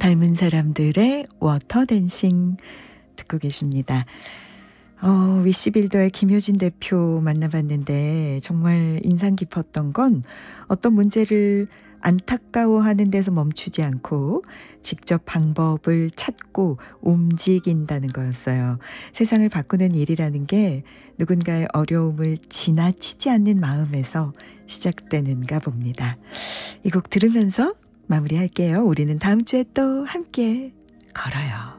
닮은 사람들의 워터댄싱 듣고 계십니다. 위시빌더의 김효진 대표 만나봤는데 정말 인상 깊었던 건 어떤 문제를 안타까워하는 데서 멈추지 않고 직접 방법을 찾고 움직인다는 거였어요. 세상을 바꾸는 일이라는 게 누군가의 어려움을 지나치지 않는 마음에서 시작되는가 봅니다. 이 곡 들으면서 마무리할게요. 우리는 다음 주에 또 함께 걸어요.